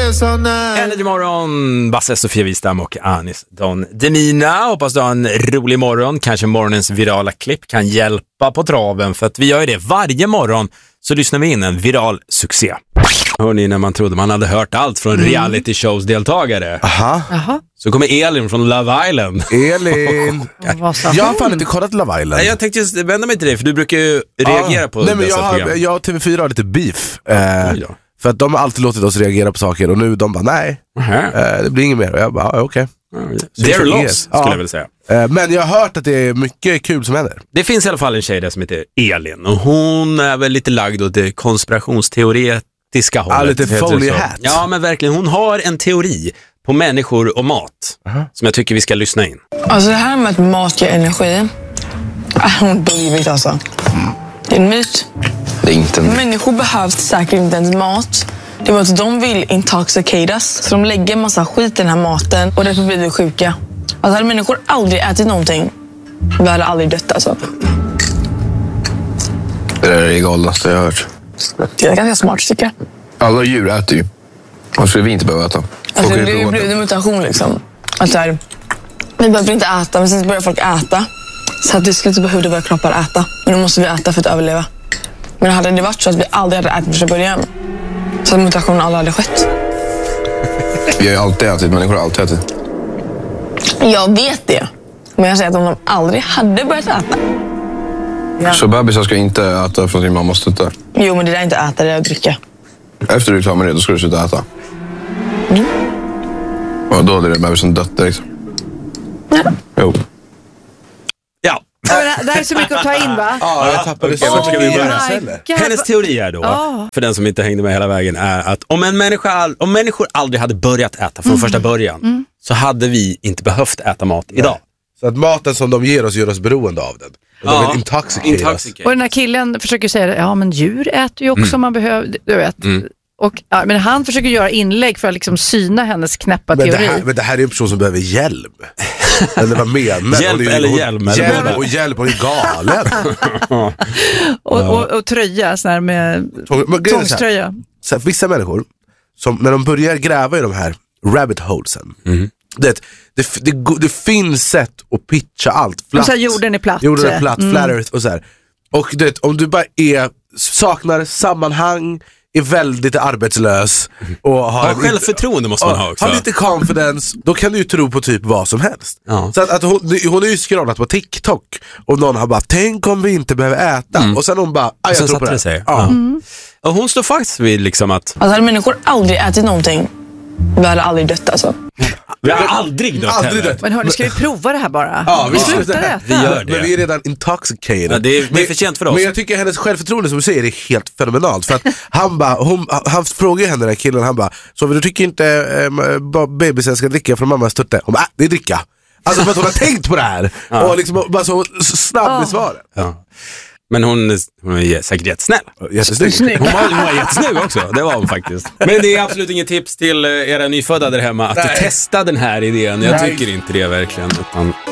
Energy morgon, Basse, Sofia Wistam och Anis Don Demina. Hoppas du har en rolig morgon. Kanske morgonens virala klipp kan hjälpa på traven, för att vi gör ju det varje morgon. Så lyssnar vi in en viral succé. Hörrni, när man trodde man hade hört allt från reality shows deltagare. Aha. Så kommer Elin från Love Island. Elin. Jag har fan inte kollat Love Island. Jag tänkte just vända mig till dig, för du brukar ju reagera på dessa program. Jag och TV4 har lite beef. För att de har alltid låtit oss reagera på saker. Och nu de bara, nej, det blir inget mer. Och jag bara, okej. They're lost, skulle jag vilja säga. Men jag har hört att det är mycket kul som händer. Det finns i alla fall en tjej där som heter Elin. Och hon är väl lite lagd åt det konspirationsteoretiska hållet. Ja, lite foley hat. Ja, men verkligen. Hon har en teori på människor och mat som jag tycker vi ska lyssna in. Alltså det här med att mat ger energi är blivit alltså. Det är en myt. Det är inte en... Människor behövs säkert inte ens mat. Det var att de vill intoxicate us. Så de lägger en massa skit i den här maten och därför blir vi sjuka. Alltså hade människor aldrig ätit någonting, vi hade aldrig dött alltså. Det är det galnaste jag har hört. Det är ganska smart tycker jag. Alla djur äter ju. Vad skulle vi inte behöva äta? Alltså det är ju en mutation liksom. Alltså här, vi behöver inte äta, men sen börjar folk äta. Så att det skulle inte behövde våra kroppar äta. Men nu måste vi äta för att överleva. Men hade det varit så att vi aldrig hade ätit från början, så att mutationen aldrig hade skett. Vi har ju alltid ätit, människor har alltid ätit. Jag vet det. Men jag säger att om de aldrig hade börjat äta. Ja. Så bebisar ska inte äta från sin mammas tuttar? Jo, men det där är inte äta, det är att dricka. Efter du är klar med det, då ska du sluta äta? Och då hade det bebisen dött direkt. Ja. Jo. Ja. Det här är så mycket att ta in, va? Ja, jag tappade det. Så ska vi börja sen. Hennes teori är då, för den som inte hängde med hela vägen, är att om människor aldrig hade börjat äta från första början, så hade vi inte behövt äta mat idag. Så att maten som de ger oss gör oss beroende av den. Och de vill intoxicate. Och den här killen försöker säga, ja men djur äter ju också, man behöver, du vet. Och, ja, men han försöker göra inlägg för att liksom syna hennes knäppa teori. Men det här är en person som behöver hjälm. Eller vad menar? Hjälp eller hjälm? Hjälp, hon är galen. och tröja, sån här med tvångströja. Så vissa människor, som när de börjar gräva i de här rabbit holesen, det finns sätt att pitcha allt. Så här, jorden är platt. Jorden är platt, flat earth och så här. Och du vet, om du bara saknar sammanhang, är väldigt arbetslös och har självförtroende måste man ha också. Har lite confidence, då kan du ju tro på typ vad som helst. Så att hon är ju scrollat på TikTok och någon har bara, tänk om vi inte behöver äta. Och sen hon bara, jag tror på det. Sig. Och hon står fast vid liksom att... Alltså hade människor aldrig ätit någonting, vi hade aldrig dött alltså. Vi har aldrig dött. Men hörni, ska vi prova det här bara? Ja, vi slutar äta. Vi gör det. Men vi är redan intoxicated. Ja, det är för sent för oss. Men jag tycker hennes självförtroende, som du säger, är helt fenomenalt. För att han frågar henne, den här killen, han bara, så du tycker inte bebisen ska dricka från mammas tutte? Hon bara, det är dricka. Alltså för att hon har tänkt på det här. Och liksom bara så snabb i svaret. Men hon är säkert jättesnäll. Jättesnygg. Hon var jättesnygg också, det var hon faktiskt. Men det är absolut inget tips till era nyfödda där hemma att testa den här idén. Jag tycker inte det verkligen, utan